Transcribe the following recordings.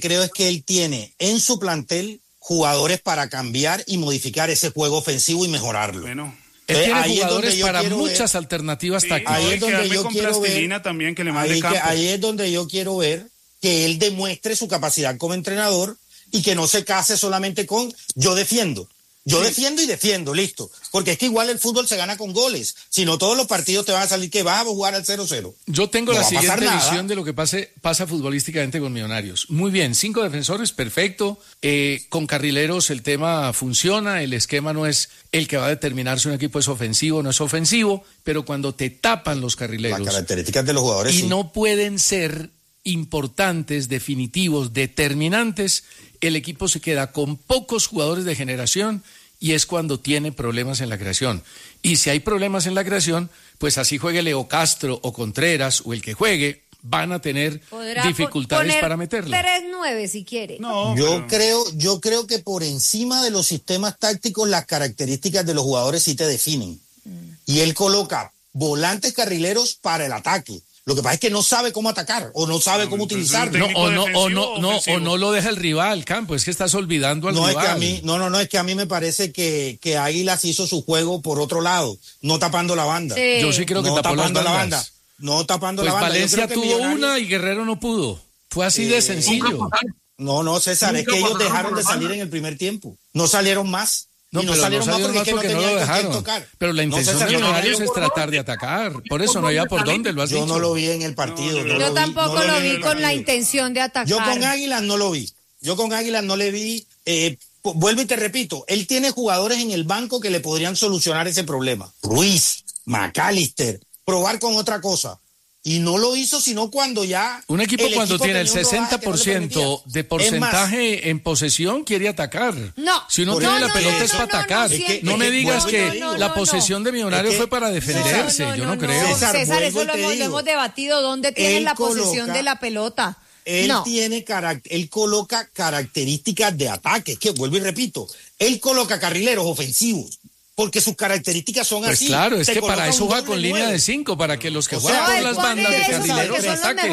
creo es que él tiene en su plantel jugadores para cambiar y modificar ese juego ofensivo y mejorarlo. Bueno. Él tiene jugadores para muchas alternativas tácticas. Ahí es donde yo quiero ver también que le mande campo. Ahí es donde yo quiero ver que él demuestre su capacidad como entrenador y que no se case solamente con yo defiendo. Yo defiendo y defiendo, listo. Porque es que igual el fútbol se gana con goles. Si no, todos los partidos te van a salir que vas a jugar al 0-0. Yo tengo la siguiente visión de lo que pasa futbolísticamente con Millonarios. Muy bien, 5 defensores, perfecto. Con carrileros el tema funciona, el esquema no es el que va a determinar si un equipo es ofensivo o no es ofensivo, pero cuando te tapan los carrileros... Las características de los jugadores, y no pueden ser importantes, definitivos, determinantes, el equipo se queda con pocos jugadores de generación y es cuando tiene problemas en la creación. Y si hay problemas en la creación, pues así juegue Leo Castro o Contreras o el que juegue, van a tener dificultades para meterla. 3-9 si quiere. No, yo creo que por encima de los sistemas tácticos, las características de los jugadores sí te definen. Y él coloca volantes carrileros para el ataque. Lo que pasa es que no sabe cómo atacar o no sabe cómo utilizarlo. O no lo deja el rival al campo, es que estás olvidando al rival. Es que a mí me parece que Águilas hizo su juego por otro lado, no tapando la banda. Sí. Yo sí creo que tapó las bandas. No tapando la banda. Valencia tuvo una y Guerrero no pudo. Fue así de sencillo. No, César, es que ellos dejaron de salir en el primer tiempo. No salieron más. No salieron más porque no lo dejaron. Pero la intención de Millonarios es tratar de atacar. Por eso no había por dónde, lo has dicho. Yo no lo vi en el partido. Yo tampoco lo vi con la intención de atacar. Yo con Águilas no lo vi. No le vi. Vuelvo y te repito, él tiene jugadores en el banco que le podrían solucionar ese problema. Ruiz, McAllister, probar con otra cosa. Y no lo hizo sino cuando ya... Un equipo cuando tiene el 60% de porcentaje en posesión quiere atacar. No. Si uno tiene la pelota es para atacar. No me digas que la posesión de Millonarios fue para defenderse. Yo no creo. César, eso lo hemos debatido. ¿Dónde tiene la posesión de la pelota? Él coloca características de ataque. Que vuelvo y repito, él coloca carrileros ofensivos. Porque sus características son así. Pues claro, es que para eso juega con línea de 5, para que los que juegan por las bandas de carrileros ataquen.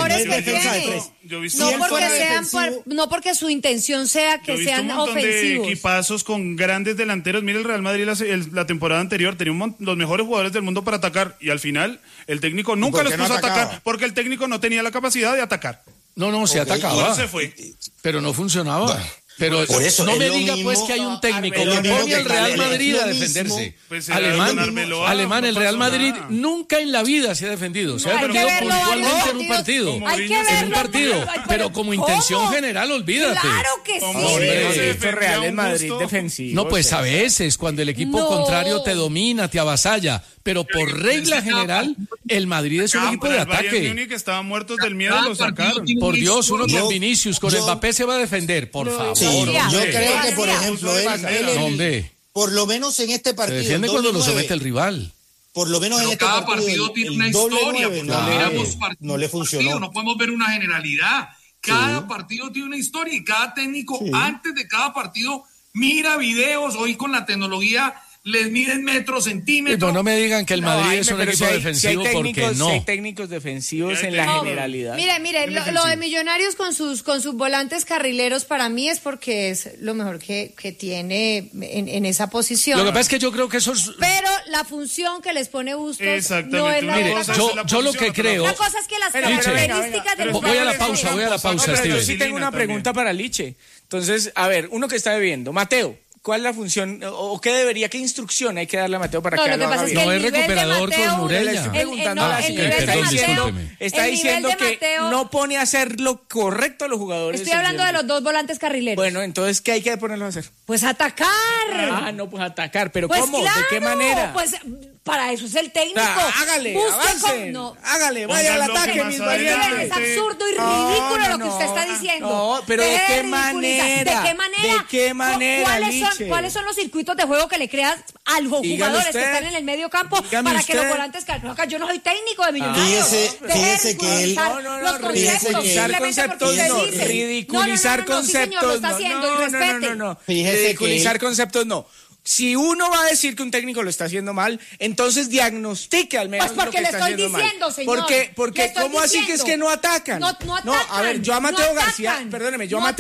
No porque su intención sea que sean ofensivos. De equipazos con grandes delanteros. Mira, el Real Madrid la temporada anterior tenía los mejores jugadores del mundo para atacar y al final el técnico nunca los puso a atacar porque el técnico no tenía la capacidad de atacar. No, se atacaba. Se fue. Pero no funcionaba. Bueno. Pero por eso no me diga pues que hay un técnico que pone al Real Madrid a defenderse. Alemán, el Real Madrid nunca en la vida se ha defendido. Se ha defendido puntualmente en un partido. En un partido. Pero como intención general, olvídate. Claro que sí. Este Real Madrid defensivo. No, pues a veces cuando el equipo contrario te domina, te avasalla. Pero por regla general, el Madrid es un equipo de ataque. Que estaban muertos del miedo lo sacaron. Por Dios, uno con Vinicius, con Mbappé se va a defender, por favor. Sí, yo creo que, por ejemplo, él por lo menos en este partido... Se defiende cuando lo somete el rival. Por lo menos en este partido tiene una historia. No le funcionó. No podemos ver una generalidad. Cada partido tiene una historia y cada técnico antes de cada partido mira videos. Hoy con la tecnología les miden metros, centímetros. No me digan que el Madrid es un equipo defensivo porque no. Hay técnicos defensivos en la generalidad. Mire, lo de Millonarios con sus volantes carrileros para mí es porque es lo mejor que tiene en esa posición. Lo que pasa es que yo creo que eso es... Pero la función que les pone Bustos no es la Mire, yo lo que creo... La cosa es que las características de los... Voy a la pausa, Steven. Yo sí tengo una pregunta para Liche. Entonces, a ver, uno que está bebiendo, Mateo. ¿Cuál es la función o qué instrucción hay que darle a Mateo para que lo haga bien? No es recuperador con Murella. Está diciendo que no pone a hacer lo correcto a los jugadores. Estoy hablando de los dos volantes carrileros. Bueno, entonces, ¿qué hay que ponerlos a hacer? Pues atacar. Pues atacar. ¿Pero pues cómo? Claro, ¿de qué manera? Pues para eso es el técnico. Hágale, hágale, vaya al ataque, mis variantes. Es absurdo y ridículo lo que usted está diciendo. No, pero ¿de qué manera? ¿De qué manera? ¿Cuáles son los circuitos de juego que le creas a los jugadores que están en el medio campo para que los volantes... Yo no soy técnico de Millonarios. Fíjese que él... Ridiculizar conceptos no. Ridiculizar conceptos no. Si uno va a decir que un técnico lo está haciendo mal, entonces diagnostique al menos pues porque lo que está haciendo mal. Porque le estoy diciendo, señor. Porque ¿cómo así que es que no atacan? No atacan. No, a ver, yo a Mateo García, perdóneme, yo a Mateo